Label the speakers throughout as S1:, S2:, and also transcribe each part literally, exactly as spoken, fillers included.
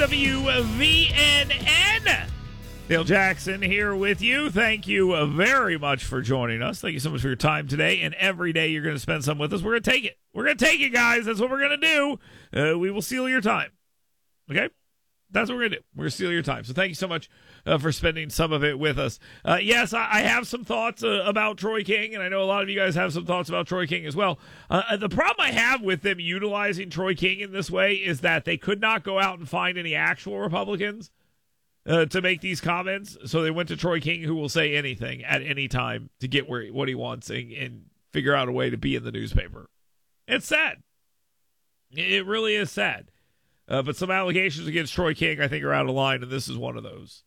S1: W V N N. Dale Jackson here with you. Thank you very much for joining us. Thank you so much for your time today. And every day you're going to spend some with us. We're going to take it. We're going to take it, guys. That's what we're going to do. Uh, we will steal your time. Okay? That's what we're going to do. We're going to steal your time. So thank you so much uh, for spending some of it with us. Uh, yes, I, I have some thoughts uh, about Troy King, and I know a lot of you guys have some thoughts about Troy King as well. Uh, the problem I have with them utilizing Troy King in this way is that they could not go out and find any actual Republicans Uh, to make these comments, so they went to Troy King, who will say anything at any time to get where what he wants and, and figure out a way to be in the newspaper. It's sad. It really is sad. Uh, but some allegations against Troy King, I think, are out of line, and this is one of those.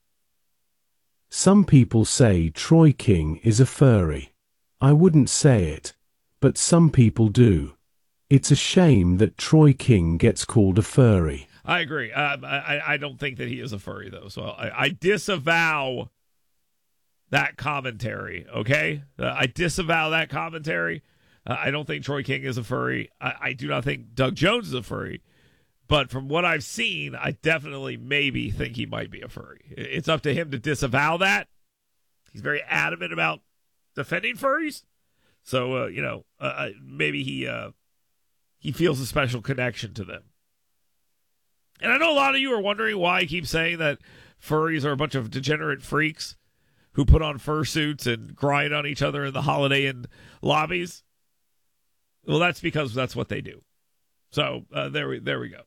S2: Some people say Troy King is a furry. I wouldn't say it, but some people do. It's a shame that Troy King gets called a furry.
S1: I agree. Uh, I, I don't think that he is a furry, though. So I, I disavow that commentary, okay? Uh, I disavow that commentary. Uh, I don't think Troy King is a furry. I, I do not think Doug Jones is a furry. But from what I've seen, I definitely maybe think he might be a furry. It's up to him to disavow that. He's very adamant about defending furries. So, uh, you know, uh, maybe he uh, he feels a special connection to them. And I know a lot of you are wondering why I keep saying that furries are a bunch of degenerate freaks who put on fursuits and grind on each other in the Holiday Inn lobbies. Well, that's because that's what they do. So uh, there we there we go.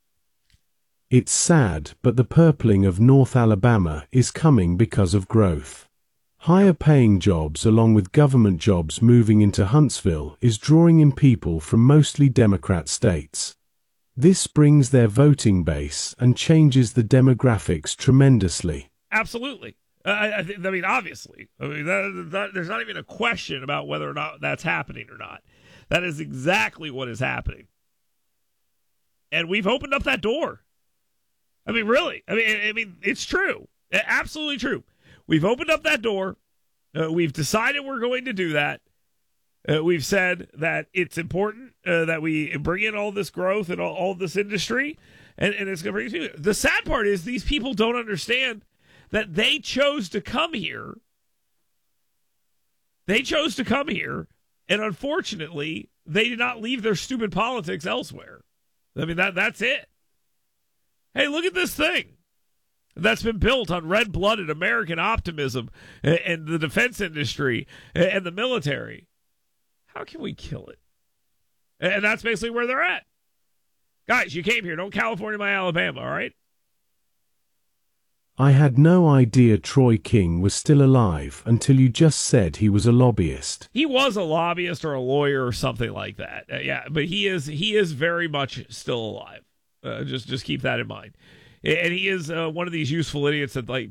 S2: It's sad, but the purpling of North Alabama is coming because of growth. Higher paying jobs along with government jobs moving into Huntsville is drawing in people from mostly Democrat states. This brings their voting base and changes the demographics tremendously.
S1: Absolutely. Uh, I, I, th- I mean, obviously. I mean, that, that, there's not even a question about whether or not that's happening or not. That is exactly what is happening. And we've opened up that door. I mean, really. I mean, I mean, it's true. Absolutely true. We've opened up that door. Uh, we've decided we're going to do that. Uh, we've said that it's important uh, that we bring in all this growth and all, all this industry, and, and it's going to bring people. The sad part is these people don't understand that they chose to come here. They chose to come here, and unfortunately, they did not leave their stupid politics elsewhere. I mean, that that's it. Hey, look at this thing that's been built on red-blooded American optimism and, and the defense industry and, and the military. How can we kill it? And that's basically where they're at. Guys, you came here. Don't California my Alabama, all right?
S2: I had no idea Troy King was still alive until you just said he was a lobbyist.
S1: He was a lobbyist or a lawyer or something like that. Uh, yeah, but he is he is very much still alive. Uh, just just keep that in mind. And he is uh, one of these useful idiots that like